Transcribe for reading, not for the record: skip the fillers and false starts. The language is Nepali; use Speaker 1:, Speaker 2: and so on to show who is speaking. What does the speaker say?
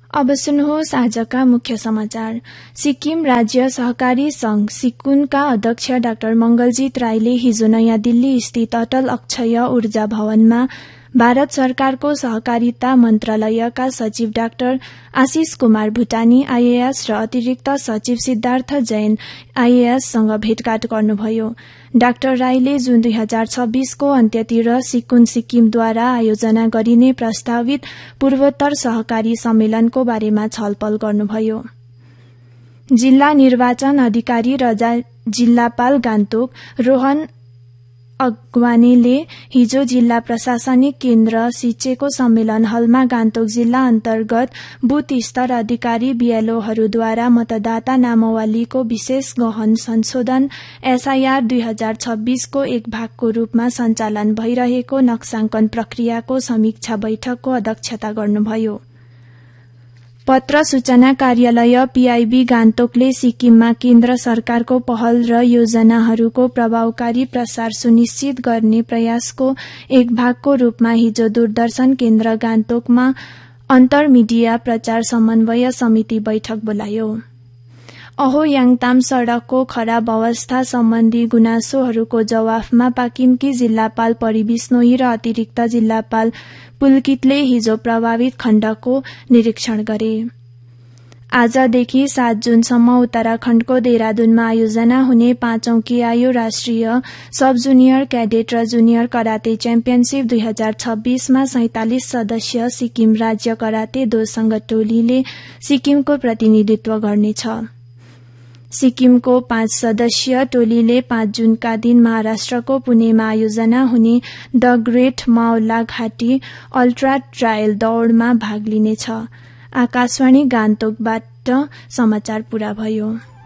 Speaker 1: अब सुन्नुहोस् आजका मुख्य समाचार। सिक्किम राज्य सहकारी संघ सिक्कुनका अध्यक्ष डाक्टर मंगलजीत राईले हिजो नयाँ दिल्ली स्थित अटल अक्षय ऊर्जा भवनमा भारत सरकारको सहकारिता मन्त्रालयका सचिव डाक्टर आशिष कुमार भूटानी आईएएस र अतिरिक्त सचिव सिद्धार्थ जैन आईएएससँग भेटघाट गर्नुभयो। डाक्टर राईले जुन 2026 को अन्त्यतिर सिक्कुन सिक्किमद्वारा आयोजना गरिने प्रस्तावित पूर्वोत्तर सहकारी सम्मेलनको बारेमा छलफल गर्नुभयो। जिल्ला निर्वाचन अधिकारी र जिल्लापाल गान्तोक रोहन अगवानीले हिजो जिल्ला प्रशासनिक केन्द्र सिचेको सम्मेलन हलमा गान्तोक जिल्ला अन्तर्गत बूथ स्तर अधिकारी बीएलओहरूद्वारा मतदाता नामावलीको विशेष गहन संशोधन एसआईआर 2026 को एक भागको रूपमा सञ्चालन भइरहेको नक्साङ्कन प्रक्रियाको समीक्षा बैठकको अध्यक्षता गर्नुभयो। पत्र सूचना कार्यालय पीआईबी गान्तोकले सिक्किममा केन्द्र सरकारको पहल र योजनाहरूको प्रभावकारी प्रसार सुनिश्चित गर्ने प्रयासको एक भागको रूपमा हिजो दूरदर्शन केन्द्र गान्तोकमा अन्तर्मीडिया प्रचार समन्वय समिति बैठक बोलायो। अहो याङताम सड़कको खराब अवस्था सम्बन्धी गुनासोहरूको जवाफमा पाकिमकी जिल्लापाल परिविष्णोही र अतिरिक्त जिल्लापाल पुलकितले हिजो प्रभावित खण्डको निरीक्षण गरे। आजदेखि 7 जुनसम्म उत्तराखण्डको देहरादूनमा आयोजना हुने 5औं केआईओ राष्ट्रिय सब जुनियर क्याडेट र जुनियर कराते च्याम्पियनशीप 2026 मा 47 सदस्यीय सिक्किम राज्य कराते दोसंघ टोलीले सिक्किमको प्रतिनिधित्व गर्नेछ। सिक्किमको 5 सदस्यीय टोलीले 5 जुनका दिन महाराष्ट्रको पुणेमा आयोजना हुने द ग्रेट माओला घाटी अल्ट्रा ट्रायल दौड़मा भाग लिनेछ। आकाशवाणी गान्तोकबाट समाचार पूरा भयो।